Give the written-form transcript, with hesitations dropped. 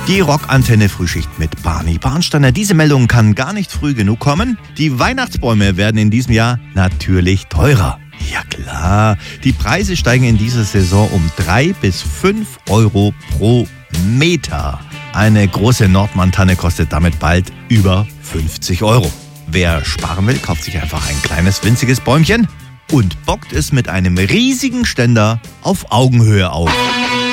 Die Rockantenne Frühschicht mit Barney Barnsteiner. Diese Meldung kann gar nicht früh genug kommen. Die Weihnachtsbäume werden in diesem Jahr natürlich teurer. Ja klar, die Preise steigen in dieser Saison um 3 bis 5 Euro pro Meter. Eine große Nordmann-Tanne kostet damit bald über 50 Euro. Wer sparen will, kauft sich einfach ein kleines, winziges Bäumchen und bockt es mit einem riesigen Ständer auf Augenhöhe auf.